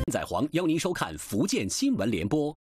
载黄邀您收看福建新闻联播。